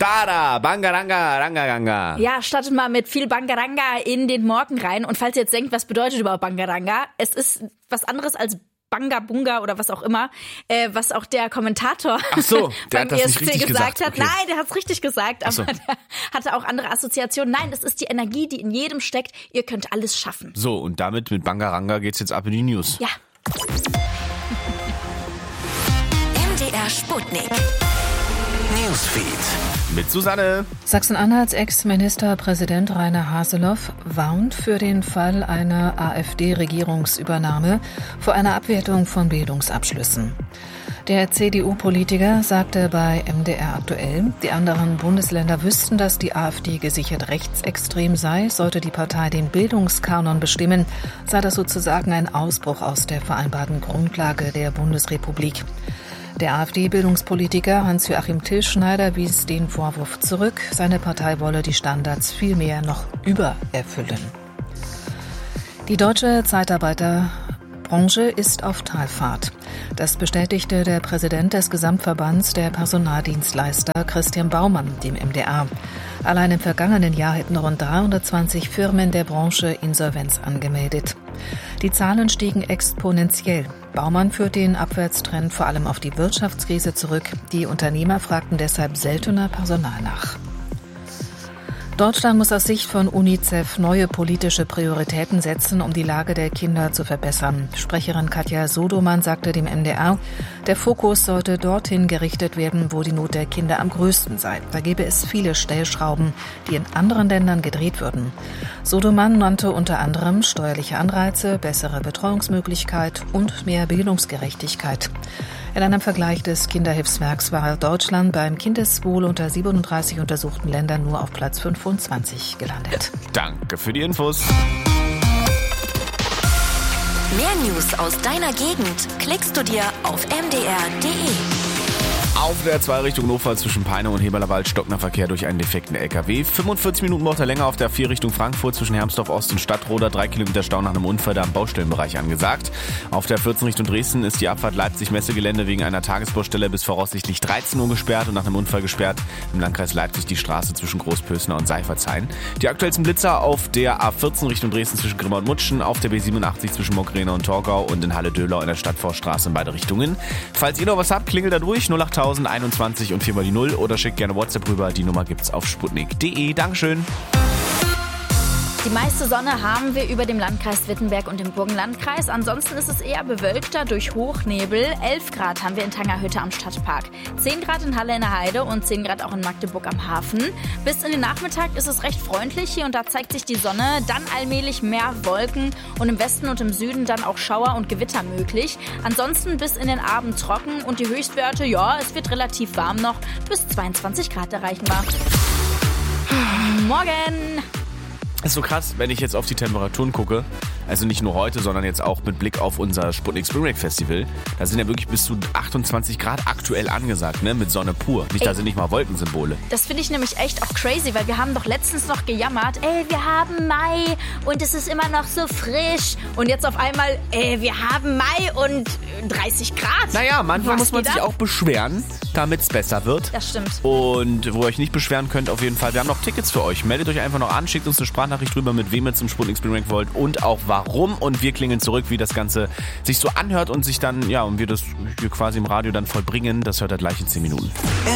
Tada, Bangaranga, Rangaganga. Ja, startet mal mit viel Bangaranga in den Morgen rein. Und falls ihr jetzt denkt, was bedeutet überhaupt Bangaranga? Es ist was anderes als Banga Bunga oder was auch immer, was auch der Kommentator beim ESC gesagt hat. Okay. Nein, der hat's richtig gesagt, aber der hatte auch andere Assoziationen. Nein, das ist die Energie, die in jedem steckt. Ihr könnt alles schaffen. So, und damit mit Bangaranga geht's jetzt ab in die News. Ja. MDR Sputnik. Newsfeed. Mit Susanne. Sachsen-Anhalts Ex-Ministerpräsident Rainer Haseloff warnt für den Fall einer AfD-Regierungsübernahme vor einer Abwertung von Bildungsabschlüssen. Der CDU-Politiker sagte bei MDR aktuell, die anderen Bundesländer wüssten, dass die AfD gesichert rechtsextrem sei. Sollte die Partei den Bildungskanon bestimmen, sei das sozusagen ein Ausbruch aus der vereinbarten Grundlage der Bundesrepublik. Der AfD-Bildungspolitiker Hans-Joachim Till-Schneider wies den Vorwurf zurück, seine Partei wolle die Standards vielmehr noch übererfüllen. Die deutsche Zeitarbeiterbranche ist auf Talfahrt. Das bestätigte der Präsident des Gesamtverbands der Personaldienstleister Christian Baumann dem MDR. Allein im vergangenen Jahr hätten rund 320 Firmen der Branche Insolvenz angemeldet. Die Zahlen stiegen exponentiell. Baumann führt den Abwärtstrend vor allem auf die Wirtschaftskrise zurück. Die Unternehmer fragten deshalb seltener Personal nach. Deutschland muss aus Sicht von UNICEF neue politische Prioritäten setzen, um die Lage der Kinder zu verbessern. Sprecherin Katja Sodoman sagte dem MDR, der Fokus sollte dorthin gerichtet werden, wo die Not der Kinder am größten sei. Da gäbe es viele Stellschrauben, die in anderen Ländern gedreht würden. Sodoman nannte unter anderem steuerliche Anreize, bessere Betreuungsmöglichkeit und mehr Bildungsgerechtigkeit. In einem Vergleich des Kinderhilfswerks war Deutschland beim Kindeswohl unter 37 untersuchten Ländern nur auf Platz 25 gelandet. Danke für die Infos. Mehr News aus deiner Gegend klickst du dir auf mdr.de. Auf der 2 Richtung Notfall zwischen Peine und Heberlerwald stockender Verkehr durch einen defekten LKW. 45 Minuten braucht er länger auf der 4 Richtung Frankfurt zwischen Hermsdorf Ost und Stadtroda. 3 Kilometer Stau nach einem Unfall da im Baustellenbereich angesagt. Auf der 14 Richtung Dresden ist die Abfahrt Leipzig-Messegelände wegen einer Tagesbaustelle bis voraussichtlich 13 Uhr gesperrt und nach einem Unfall gesperrt. Im Landkreis Leipzig die Straße zwischen Großpösner und Seifertshain. Die aktuellsten Blitzer auf der A14 Richtung Dresden zwischen Grimma und Mutschen, auf der B87 zwischen Mockrena und Torgau und in Halle-Döhlau in der Stadtforststraße in beide Richtungen. Falls ihr noch was habt, klingelt da durch 08000 21 und 4 mal die 0 oder schickt gerne WhatsApp rüber. Die Nummer gibt's auf sputnik.de. Dankeschön. Die meiste Sonne haben wir über dem Landkreis Wittenberg und dem Burgenlandkreis. Ansonsten ist es eher bewölkter durch Hochnebel. 11 Grad haben wir in Tangerhütte am Stadtpark. 10 Grad in Halle in der Heide und 10 Grad auch in Magdeburg am Hafen. Bis in den Nachmittag ist es recht freundlich. Hier und da zeigt sich die Sonne. Dann allmählich mehr Wolken und im Westen und im Süden dann auch Schauer und Gewitter möglich. Ansonsten bis in den Abend trocken und die Höchstwerte, ja, es wird relativ warm noch. Bis 22 Grad erreichen wir. Morgen! Ist so krass, wenn ich jetzt auf die Temperaturen gucke, also nicht nur heute, sondern jetzt auch mit Blick auf unser Sputnik Spring Break Festival, da sind ja wirklich bis zu 28 Grad aktuell angesagt, ne, mit Sonne pur. Da sind nicht mal Wolkensymbole. Das finde ich nämlich echt auch crazy, weil wir haben doch letztens noch gejammert, wir haben Mai und es ist immer noch so frisch und jetzt auf einmal, wir haben Mai und 30 Grad. Naja, manchmal muss man sich auch beschweren, damit es besser wird. Das stimmt. Und wo ihr euch nicht beschweren könnt, auf jeden Fall, wir haben noch Tickets für euch. Meldet euch einfach noch an, schickt uns eine Sprachnachricht drüber, mit wem ihr zum Sputnik Spring Break wollt und auch warum. Und wir klingeln zurück, wie das Ganze sich so anhört und sich dann, ja, und wir das hier quasi im Radio dann vollbringen. Das hört er gleich in 10 Minuten.